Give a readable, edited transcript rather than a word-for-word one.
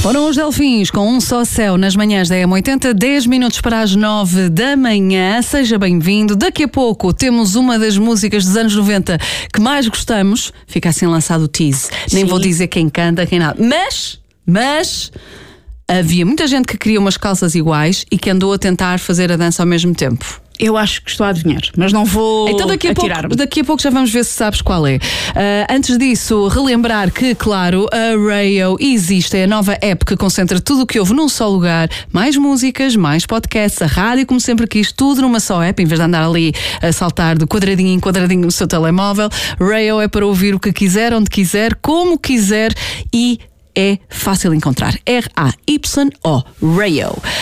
Foram os Delfins com Um Só Céu nas manhãs da M80, 10 minutos para as 9 da manhã. Seja bem-vindo. Daqui a pouco temos uma das músicas dos anos 90 que mais gostamos. Fica assim lançado o tease. Nem vou dizer quem canta, quem nada. Mas havia muita gente que queria umas calças iguais e que andou a tentar fazer a dança ao mesmo tempo. Eu acho que estou a adivinhar, mas não vou então daqui a pouco já vamos ver se sabes qual é. Antes disso, relembrar que, claro, a Rayo existe, é a nova app que concentra tudo o que houve num só lugar. Mais músicas, mais podcasts, a rádio como sempre quis, tudo numa só app, em vez de andar ali a saltar de quadradinho em quadradinho no seu telemóvel. Rayo é para ouvir o que quiser, onde quiser, como quiser e é fácil encontrar. R-A-Y-O, Rayo.